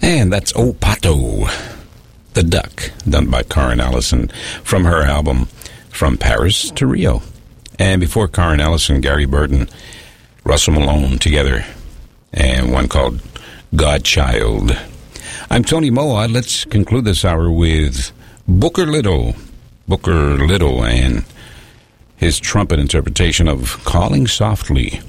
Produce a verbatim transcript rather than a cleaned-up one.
And that's O Pato, the Duck, done by Karen Allison from her album From Paris to Rio. And before Karen Allison, Gary Burton, Russell Malone together, and one called Godchild. I'm Tony Moa. Let's conclude this hour with Booker Little. Booker Little and his trumpet interpretation of Calling Softly.